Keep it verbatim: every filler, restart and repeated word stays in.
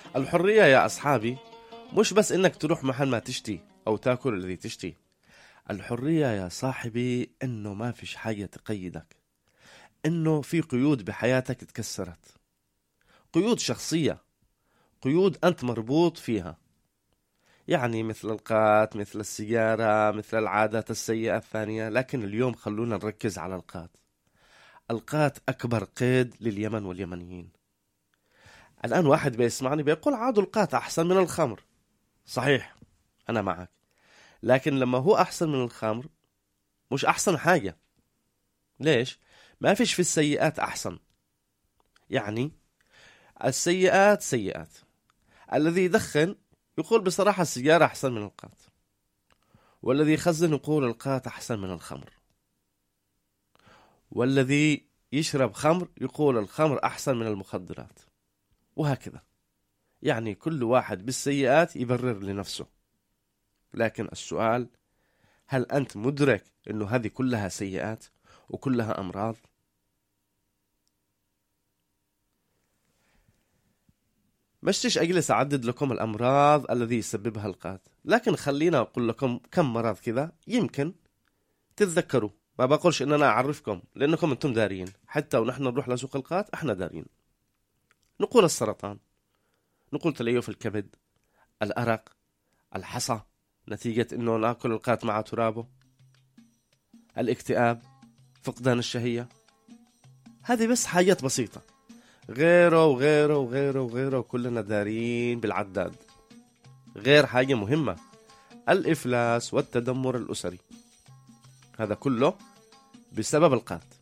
الحرية يا أصحابي مش بس إنك تروح محل ما تشتي أو تاكل الذي تشتي. الحرية يا صاحبي إنه ما فيش حاجة تقيدك، إنه في قيود بحياتك اتكسرت، قيود شخصية، قيود أنت مربوط فيها، يعني مثل القات، مثل السيارة، مثل العادات السيئة الثانية. لكن اليوم خلونا نركز على القات. القات أكبر قيد لليمن واليمنيين. الآن واحد بيسمعني بيقول عاد القات أحسن من الخمر. صحيح، أنا معك، لكن لما هو أحسن من الخمر مش أحسن حاجة. ليش؟ ما فيش في السيئات أحسن. يعني السيئات سيئات. الذي يدخن يقول بصراحة السيارة أحسن من القات، والذي يخزن يقول القات أحسن من الخمر، والذي يشرب خمر يقول الخمر أحسن من المخدرات، وهكذا. يعني كل واحد بالسيئات يبرر لنفسه. لكن السؤال، هل أنت مدرك أنه هذه كلها سيئات وكلها أمراض؟ مشتش أجلس أعدد لكم الأمراض الذي يسببها القات، لكن خلينا أقول لكم كم مرض كذا يمكن تتذكروا. ما بقولش إن أنا أعرفكم لأنكم أنتم دارين، حتى ونحن نروح لسوق القات إحنا دارين. نقول السرطان، نقول تليف الكبد، الأرق، الحصى نتيجة إنه نأكل القات مع ترابه، الاكتئاب، فقدان الشهية. هذه بس حاجات بسيطة، غيره وغيره وغيره وغيره وكلنا دارين بالعداد. غير حاجة مهمة، الإفلاس والتدمر الأسري، هذا كله بسبب القات.